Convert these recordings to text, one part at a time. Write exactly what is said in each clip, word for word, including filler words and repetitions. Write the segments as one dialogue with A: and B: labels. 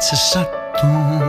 A: se sattuu.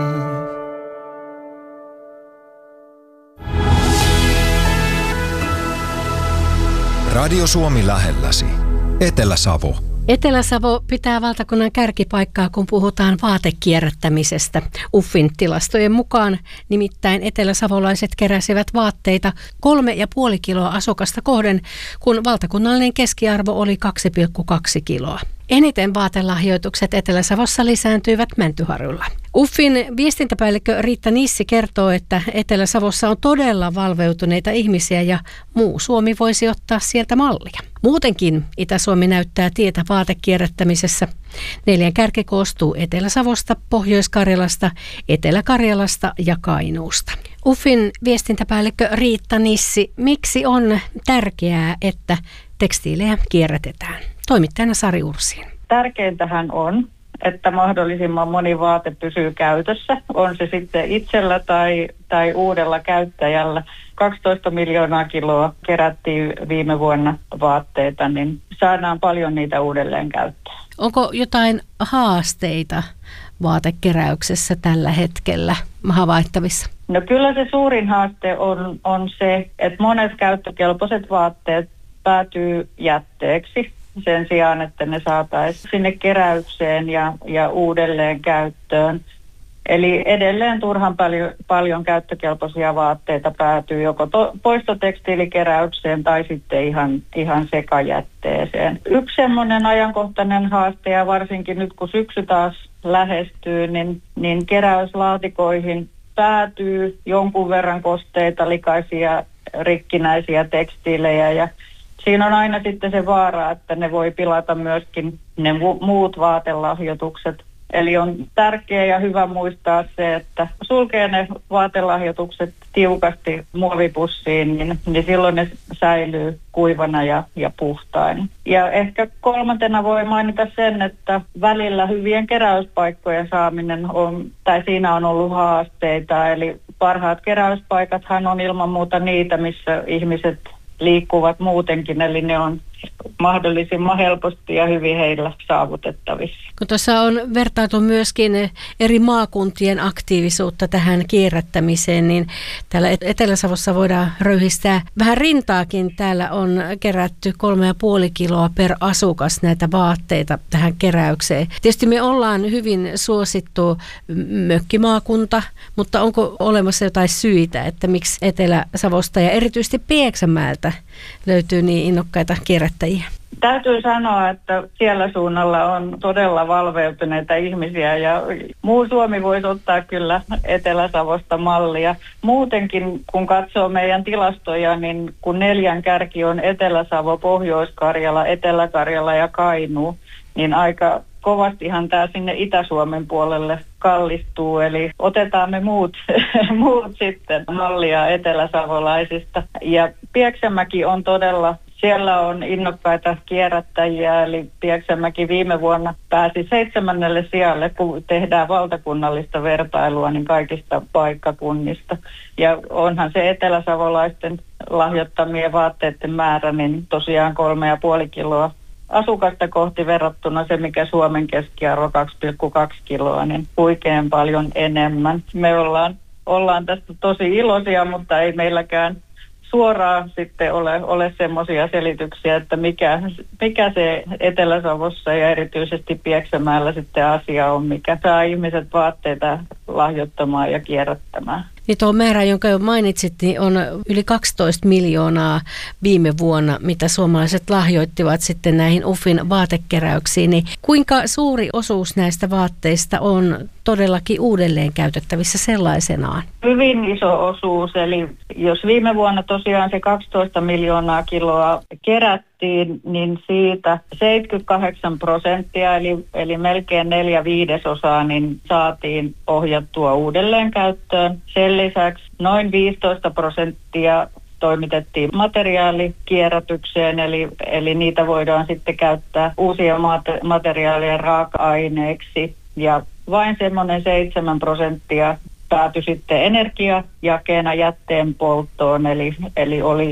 B: Radio Suomi lähelläsi. Etelä-Savo.
C: Etelä-Savo pitää valtakunnan kärkipaikkaa, kun puhutaan vaatekierrättämisestä. U F Fin tilastojen mukaan nimittäin eteläsavolaiset keräsivät vaatteita kolme ja puoli kiloa asukasta kohden, kun valtakunnallinen keskiarvo oli kaksi pilkku kaksi kiloa. Eniten vaatelahjoitukset Etelä-Savossa lisääntyivät Mäntyharjulla. U F Fin viestintäpäällikkö Riitta Nissi kertoo, että Etelä-Savossa on todella valveutuneita ihmisiä ja muu Suomi voisi ottaa sieltä mallia. Muutenkin Itä-Suomi näyttää tietä vaatekierrättämisessä. Neljän kärki koostuu Etelä-Savosta, Pohjois-Karjalasta, Etelä-Karjalasta ja Kainuusta. U F Fin viestintäpäällikkö Riitta Nissi, miksi on tärkeää, että tekstiilejä kierrätetään? Toimittajana Sari Ursiin.
D: Tärkeintähän on, että mahdollisimman moni vaate pysyy käytössä. On se sitten itsellä tai, tai uudella käyttäjällä. kaksitoista miljoonaa kiloa kerättiin viime vuonna vaatteita, niin saadaan paljon niitä uudelleen käyttöön.
C: Onko jotain haasteita vaatekeräyksessä tällä hetkellä havaittavissa?
D: No kyllä se suurin haaste on, on se, että monet käyttökelpoiset vaatteet päätyy jätteeksi sen sijaan, että ne saataisiin sinne keräykseen ja, ja uudelleen käyttöön. Eli edelleen turhan paljon, paljon käyttökelpoisia vaatteita päätyy joko to, poistotekstiilikeräykseen tai sitten ihan, ihan sekajätteeseen. Yksi semmoinen ajankohtainen haaste, ja varsinkin nyt kun syksy taas lähestyy, niin, niin keräyslaatikoihin päätyy jonkun verran kosteita, likaisia, rikkinäisiä tekstiilejä, ja siinä on aina sitten se vaara, että ne voi pilata myöskin ne muut vaatelahjoitukset. Eli on tärkeää ja hyvä muistaa se, että sulkee ne vaatelahjoitukset tiukasti muovipussiin, niin, niin silloin ne säilyy kuivana ja, ja puhtain. Ja ehkä kolmantena voi mainita sen, että välillä hyvien keräyspaikkojen saaminen on, tai siinä on ollut haasteita. Eli parhaat keräyspaikathan on ilman muuta niitä, missä ihmiset liikkuvat muutenkin, eli ne on mahdollisimman helposti ja hyvin heillä saavutettavissa.
C: Kun tuossa on vertailtu myöskin eri maakuntien aktiivisuutta tähän kierrättämiseen, niin täällä Etelä-Savossa voidaan röyhistää vähän rintaakin. Täällä on kerätty kolme ja puoli kiloa per asukas näitä vaatteita tähän keräykseen. Tietysti me ollaan hyvin suosittu mökkimaakunta, mutta onko olemassa jotain syitä, että miksi Etelä-Savosta ja erityisesti Pieksämäeltä löytyy niin innokkaita kierrättäjiä?
D: Täytyy sanoa, että siellä suunnalla on todella valveutuneita ihmisiä ja muu Suomi voisi ottaa kyllä Etelä-Savosta mallia. Muutenkin, kun katsoo meidän tilastoja, niin kun neljän kärki on Etelä-Savo, Pohjois-Karjala, Etelä-Karjala ja Kainuu, niin aika kovastihan tämä sinne Itä-Suomen puolelle kallistuu, eli otetaan me muut, muut sitten mallia eteläsavolaisista. Ja Pieksämäki on todella, siellä on innokkaita kierrättäjiä, eli Pieksämäki viime vuonna pääsi seitsemännelle sijalle, kun tehdään valtakunnallista vertailua niin kaikista paikkakunnista. Ja onhan se eteläsavolaisten lahjoittamien vaatteiden määrä, niin tosiaan kolme ja puoli kiloa asukasta kohti verrattuna se, mikä Suomen keskiarvo kaksi pilkku kaksi kiloa, niin huikean paljon enemmän. Me ollaan, ollaan tästä tosi iloisia, mutta ei meilläkään suoraan sitten ole, ole semmoisia selityksiä, että mikä, mikä se Etelä-Savossa ja erityisesti Pieksämäellä sitten asia on, mikä saa ihmiset vaatteita lahjoittamaan ja kierrättämään.
C: Niin tuo määrä, jonka jo mainitsit, niin on yli kaksitoista miljoonaa viime vuonna, mitä suomalaiset lahjoittivat sitten näihin U F Fin vaatekeräyksiin. Niin kuinka suuri osuus näistä vaatteista on todellakin uudelleen käytettävissä sellaisenaan?
D: Hyvin iso osuus, eli jos viime vuonna tosiaan se kaksitoista miljoonaa kiloa kerättiin, niin siitä seitsemänkymmentäkahdeksan prosenttia, eli, eli melkein neljä viidesosaa, niin saatiin ohjattua uudelleen käyttöön. Sen lisäksi noin viisitoista prosenttia toimitettiin materiaalikierrätykseen, eli, eli niitä voidaan sitten käyttää uusien materiaalien raaka-aineeksi. Ja vain semmoinen seitsemän prosenttia päätyi sitten energiajakeena jätteen polttoon, eli, eli oli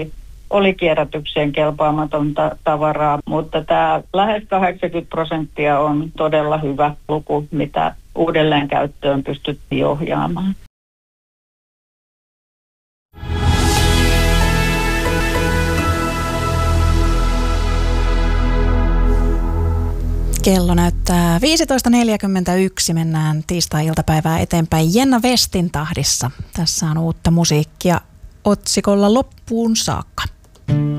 D: oli kierrätykseen kelpaamatonta tavaraa, mutta tämä lähes kahdeksankymmentä prosenttia on todella hyvä luku, mitä uudelleenkäyttöön pystyttiin ohjaamaan.
A: Kello näyttää viisitoista neljäkymmentäyksi. Mennään tiistai-iltapäivää eteenpäin Jenna Westin tahdissa. Tässä on uutta musiikkia otsikolla Loppuun saakka.